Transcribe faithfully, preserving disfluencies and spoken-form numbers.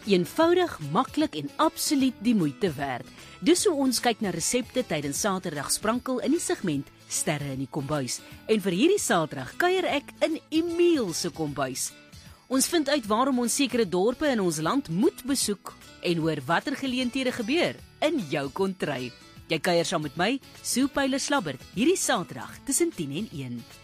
Eenvoudig, maklik en absoluut die moeite werd. Dis hoe ons kyk na resepte tydens Saterdag Sprankel in die segment Sterre in die Kombuis. En vir hierdie Saterdag kuier ek in Emiel se kombuis. Ons vind uit waarom ons sekere dorpe in ons land moet besoek en hoor watter geleenthede gebeur in jou kontry. Jy kuier saam met my, Sue Pyler Slabbert, hierdie Saterdag tussen tien en een.